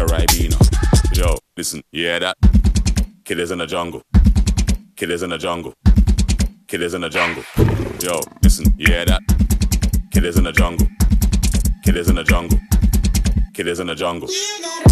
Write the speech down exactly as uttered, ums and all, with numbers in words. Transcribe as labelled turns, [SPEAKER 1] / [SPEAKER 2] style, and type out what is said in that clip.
[SPEAKER 1] a Ribena. Yo, listen, you hear that? Killers in the jungle. Killers in the jungle. Killers in the jungle. Yo, listen, you hear that? Killers in the jungle. Killers in the jungle. Killers in the jungle.